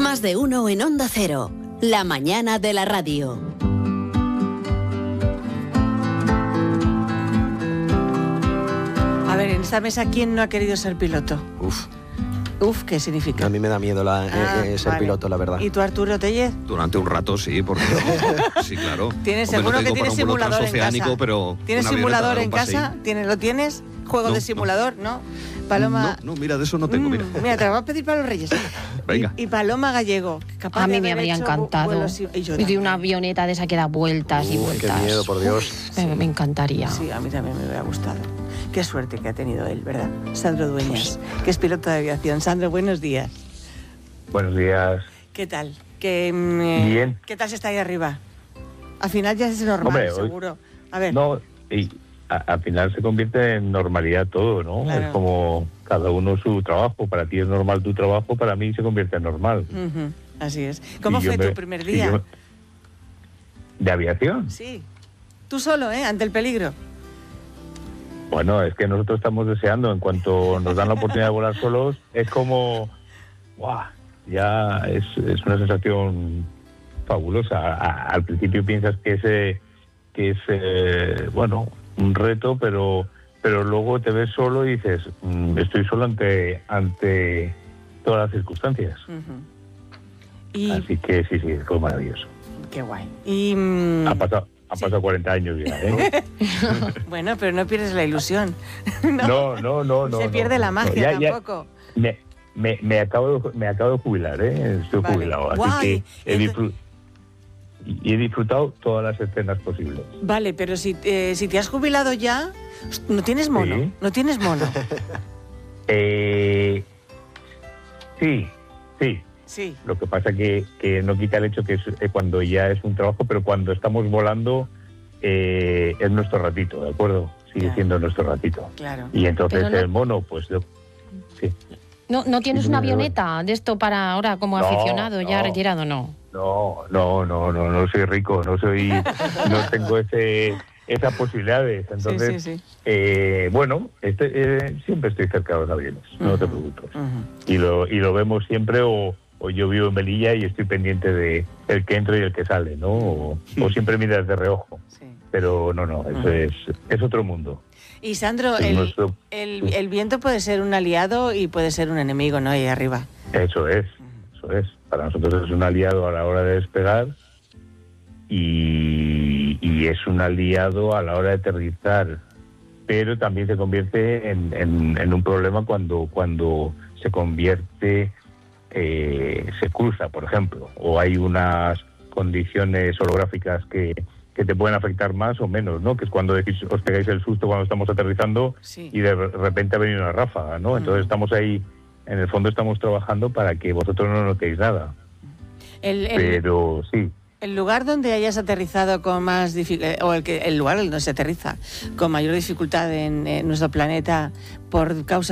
Más de uno en Onda Cero. La mañana de la radio. A ver, en esta mesa, ¿quién no ha querido ser piloto? Uf, ¿qué significa? A mí me da miedo ser piloto, la verdad. ¿Y tú, Arturo Tellez? Durante un rato sí, porque sí, claro. ¿Tienes seguro que tienes simulador en casa? Pero ¿Tienes simulador en casa? ¿Lo tienes? ¿Juego de simulador? ¿No? Paloma... No, mira, de eso no tengo, mira. Mira, te lo voy a pedir para los Reyes. Venga. Y Paloma Gallego, capaz a mí de me habría encantado. Y de una avioneta de esa que da vueltas y vueltas. Qué miedo, por Dios. Me encantaría. Sí, a mí también me hubiera gustado. Qué suerte que ha tenido él, ¿verdad? Sandro Dueñas, que es piloto de aviación. Sandro, buenos días. Buenos días. ¿Qué tal? Bien. ¿Qué tal se está ahí arriba? Al final ya es normal, hombre, seguro. A ver. No, y al final se convierte en normalidad todo, ¿no? Claro. Es como cada uno su trabajo. Para ti es normal tu trabajo, para mí se convierte en normal. Uh-huh. Así es. ¿Cómo fue tu primer día? ¿De aviación? Sí. Tú solo, ante el peligro. Bueno, es que nosotros estamos deseando, en cuanto nos dan la oportunidad de volar solos, es como, ¡guau! Ya es una sensación fabulosa. Al principio piensas que es bueno, un reto, pero luego te ves solo y dices, estoy solo ante todas las circunstancias. Uh-huh. Así que sí, fue maravilloso. Qué guay. Y ha pasado 40 años ya, ¿eh? Bueno, pero no pierdes la ilusión. No. Se pierde la magia tampoco. Me acabo de jubilar, ¿eh? Estoy jubilado, así que he disfrutado todas las escenas posibles. Vale, pero si te has jubilado ya, ¿no tienes mono? ¿Sí? ¿No tienes mono? Sí. Lo que pasa que no quita el hecho que es cuando ya es un trabajo, pero cuando estamos volando es nuestro ratito, ¿de acuerdo? Sigue siendo nuestro ratito. Claro. Y entonces el mono, pues sí. ¿No tienes una avioneta de esto para ahora como aficionado, ya retirado, no? No soy rico, no tengo esas posibilidades. Entonces, sí. Bueno, siempre estoy cerca de los aviones, no te preocupes. Uh-huh. Y lo vemos siempre, o yo vivo en Melilla y estoy pendiente de el que entra y el que sale, ¿no? O siempre miras de reojo. Sí. Pero no, eso es otro mundo. Y Sandro, el viento puede ser un aliado y puede ser un enemigo, ¿no? Ahí arriba. Eso es. Para nosotros es un aliado a la hora de despegar y es un aliado a la hora de aterrizar, pero también se convierte en un problema cuando se convierte, se cruza, por ejemplo, o hay unas condiciones orográficas que te pueden afectar más o menos, ¿no? Que es cuando decís, os pegáis el susto cuando estamos aterrizando y de repente ha venido una ráfaga, ¿no? Entonces estamos ahí, en el fondo estamos trabajando para que vosotros no notéis nada. Pero sí. El lugar donde hayas aterrizado con más dificultad, o el lugar donde se aterriza con mayor dificultad en nuestro planeta por causa